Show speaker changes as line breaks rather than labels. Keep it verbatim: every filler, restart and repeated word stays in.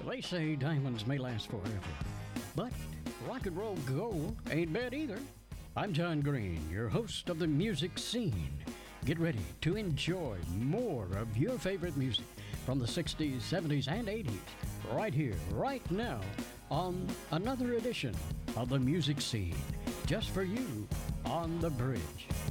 They say diamonds may last forever, but rock and roll gold ain't bad either. I'm John Green, your host of the music scene. Get ready to enjoy more of your favorite music from the sixties, seventies, and eighties right here, right now on another edition of the music scene, just for you on The Bridge.